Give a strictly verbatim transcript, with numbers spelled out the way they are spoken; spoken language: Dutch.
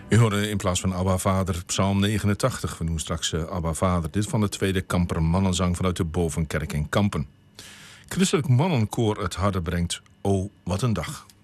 U hoorde in plaats van Abba Vader Psalm negenentachtig. We noemen straks uh, Abba Vader. Dit van de tweede Kamper Mannenzang vanuit de Bovenkerk in Kampen. Christelijk Mannenkoor Het Harde brengt O, wat een dag.